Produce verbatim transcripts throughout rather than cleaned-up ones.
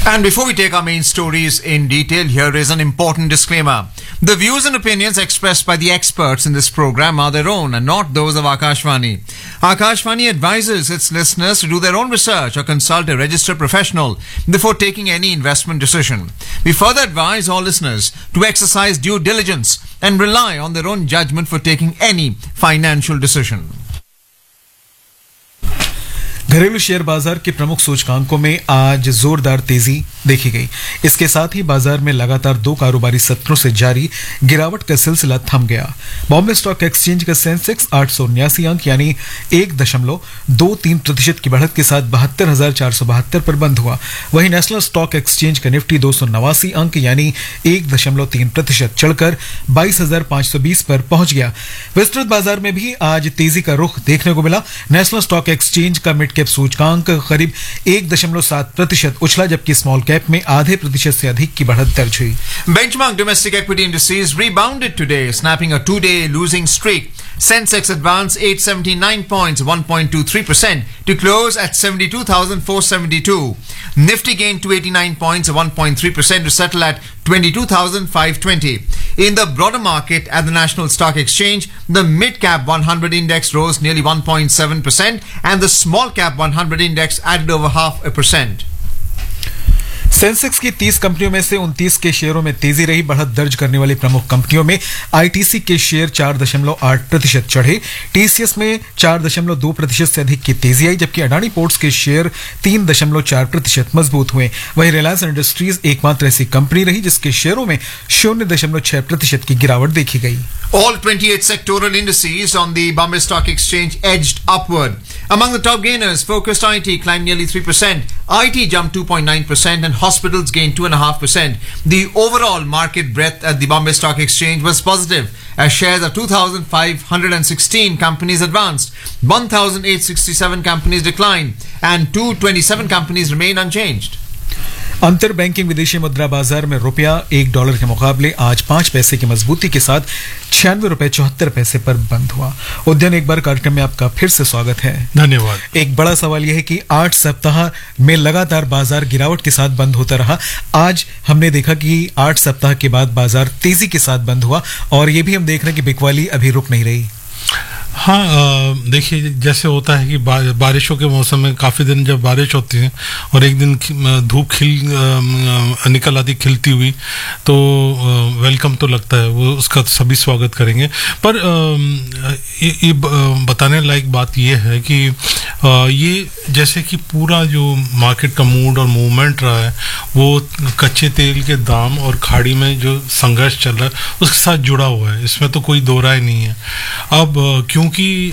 And before we take our main stories in detail, here is an important disclaimer. The views and opinions expressed by the experts in this program are their own and not those of Akashvani. Akashvani advises its listeners to do their own research or consult a registered professional before taking any investment decision. We further advise all listeners to exercise due diligence and rely on their own judgment for taking any financial decision. घरेलू share बाजार के प्रमुख सूचकांकों में आज जोरदार तेजी देखी गई। इसके साथ ही बाजार में लगातार दो कारोबारी सत्रों से जारी गिरावट का सिलसिला थम गया। बॉम्बे स्टॉक एक्सचेंज का सेंसेक्स आठ सौ उन्यासी अंक यानी एक दशमलव दो तीन प्रतिशत की बढ़त के साथ बहत्तर हजार चार सौ बहत्तर पर बंद हुआ। वहीं नेशनल स्टॉक एक्सचेंज का निफ्टी दो सौ नवासी अंक यानी एक दशमलव तीन प्रतिशत चढ़कर बाईस हजार पांच सौ बीस पर पहुंच गया। विस्तृत बाजार में भी आज तेजी का रुख देखने को मिला। नेशनल स्टॉक एक्सचेंज का मिड कैप सूचकांक करीब एक दशमलव सात प्रतिशत उछला, जबकि स्मॉल कैप में आधे प्रतिशत से अधिक की बढ़त दर्ज हुई। Benchmark domestic equity indices rebounded today, snapping a two-day losing streak. Sensex advanced eight hundred seventy-nine points, one point two three percent, to close at seventy-two thousand four hundred seventy-two. Nifty gained two hundred eighty-nine points, one point three percent, to settle at twenty-two thousand five hundred twenty. In the broader market at the National Stock Exchange, the mid-cap one hundred index rose nearly one point seven percent and the small-cap one hundred index added over half a percent. Sensex की तीस कंपनियों में से उनतीस के शेयरों में तेजी रही। बढ़त दर्ज करने वाली प्रमुख कंपनियों में आईटीसी के शेयर चार दशमलव आठ प्रतिशत चढ़े, टीसीएस में चार दशमलव दो प्रतिशत से अधिक की तेजी आई, जबकि अडानी पोर्ट्स के शेयर तीन दशमलव चार प्रतिशत मजबूत हुए। वहीं रिलायंस इंडस्ट्रीज एकमात्र ऐसी कंपनी रही जिसके शेयरों में शून्य दशमलव छह प्रतिशत की गिरावट देखी गई। All twenty-eight sectoral indices on the Bombay Stock Exchange edged upward. Among the top gainers, focused I T climbed nearly three percent, I T jumped two point nine percent and hospitals gained two point five percent. The overall market breadth at the Bombay Stock Exchange was positive as shares of two thousand five hundred sixteen companies advanced, one thousand eight hundred sixty-seven companies declined and two hundred twenty-seven companies remained unchanged. अंतर banking विदेशी मुद्रा बाजार में रुपया एक dollar के मुकाबले आज पांच पैसे की मजबूती के साथ छियानवे रुपए चौहत्तर पैसे पर बंद हुआ। उद्यन एक बार कार्यक्रम में आपका फिर से स्वागत है। धन्यवाद। एक बड़ा सवाल यह है कि आठ सप्ताह में लगातार बाजार गिरावट के साथ बंद होता रहा। आज हमने देखा कि आठ सप्ताह के बाद बाजार तेजी के साथ बंद हुआ और ये भी हम देख रहे हैं कि बिकवाली अभी रुक नहीं रही। हाँ, देखिए जैसे होता है कि बा, बारिशों के मौसम में काफ़ी दिन जब बारिश होती है और एक दिन धूप खिल निकल आती खिलती हुई तो वेलकम तो लगता है, वो उसका सभी स्वागत करेंगे। पर ये, ये बताने लायक बात ये है कि ये जैसे कि पूरा जो मार्केट का मूड और मूवमेंट रहा है वो कच्चे तेल के दाम और खाड़ी में जो संघर्ष चल रहा है उसके साथ जुड़ा हुआ है, इसमें तो कोई दो राय नहीं है। अब क्योंकि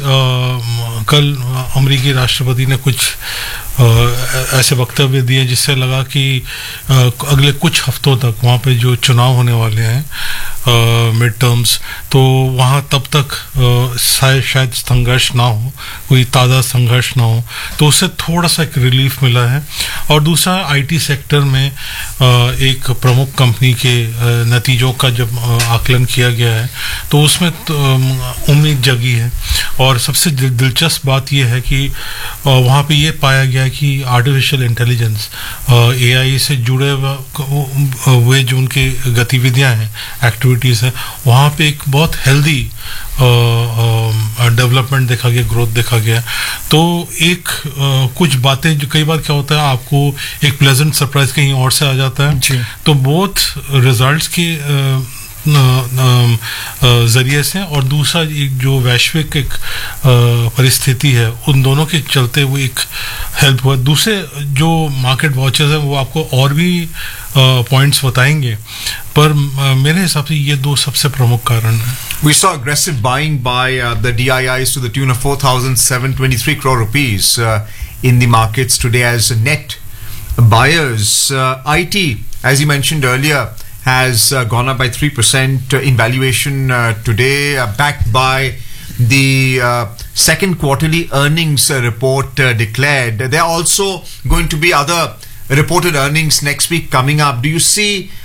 कल अमेरिकी राष्ट्रपति ने कुछ आ, ऐसे वक्तव्य दिए जिससे लगा कि आ, अगले कुछ हफ्तों तक वहाँ पे जो चुनाव होने वाले हैं मिड टर्म्स, तो वहाँ तब तक शायद शायद संघर्ष ना हो, कोई ताज़ा संघर्ष ना हो, तो उससे थोड़ा सा एक रिलीफ मिला है। और दूसरा आईटी सेक्टर में आ, एक प्रमुख कंपनी के आ, नतीजों का जब आ, आकलन किया गया है तो उसमें तो, उम्मीद जगी है। और सबसे दिलचस्प बात यह है कि वहाँ पे ये पाया गया कि आर्टिफिशियल इंटेलिजेंस एआई से जुड़े हुए जो उनके गतिविधियाँ हैं, एक्टिविटीज़ हैं, वहाँ पे एक बहुत हेल्दी डेवलपमेंट देखा गया, ग्रोथ देखा गया। तो एक आ, कुछ बातें जो कई बार क्या होता है आपको एक प्लेजेंट सरप्राइज कहीं और से आ जाता है, तो बोथ रिजल्ट्स के आ, जरिए से और दूसरा एक जो वैश्विक एक परिस्थिति है उन दोनों के चलते हुए एक हेल्प हुआ। दूसरे जो मार्केट वॉचर्स हैं वो आपको और भी पॉइंट्स बताएंगे, पर मेरे हिसाब से ये दो सबसे प्रमुख कारण हैं। We saw aggressive buying by uh, the D I Is to the tune of four thousand seven hundred twenty-three crore rupees uh, in the markets today as net buyers. Uh, I T, as you mentioned earlier, has uh, gone up by three percent in valuation uh, today, uh, backed by the uh, second quarterly earnings uh, report uh, declared. There are also going to be other reported earnings next week coming up. Do you see